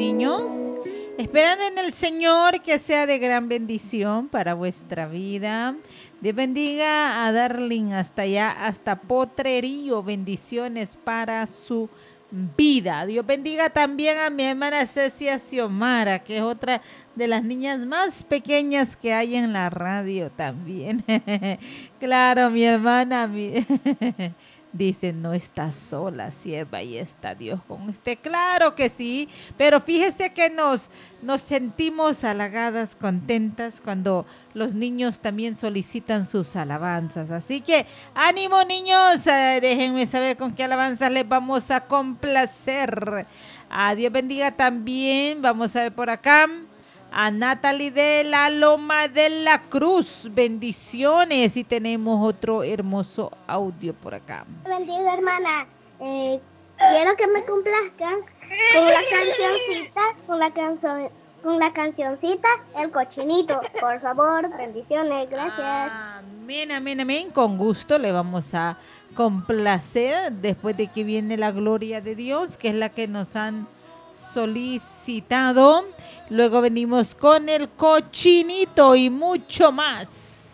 niños? Esperando en el Señor que sea de gran bendición para vuestra vida. Dios bendiga a Darling hasta allá, hasta Potrerillo. Bendiciones para su vida. Dios bendiga también a mi hermana Cecia Xiomara, que es otra de las niñas más pequeñas que hay en la radio también. Claro, mi hermana, dice, no está sola, sierva, y está Dios con usted. Claro que sí, pero fíjese que nos sentimos halagadas, contentas cuando los niños también solicitan sus alabanzas. Así que ánimo, niños, déjenme saber con qué alabanzas les vamos a complacer. A Dios bendiga también, vamos a ver por acá. A Natalie de la Loma de la Cruz, bendiciones. Y tenemos otro hermoso audio por acá. Bendiga, hermana. Quiero que me complazcan con la cancioncita El Cochinito. Por favor, bendiciones, gracias. Amén, amén, amén. Con gusto le vamos a complacer después de que viene la gloria de Dios, que es la que nos han solicitado. Luego venimos con El Cochinito y mucho más.